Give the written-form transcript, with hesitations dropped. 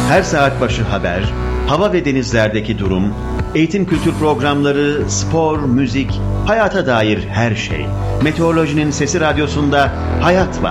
Her saat başı haber, hava ve denizlerdeki durum, eğitim kültür programları, spor, müzik, hayata dair her şey. Meteorolojinin Sesi Radyosu'nda hayat var.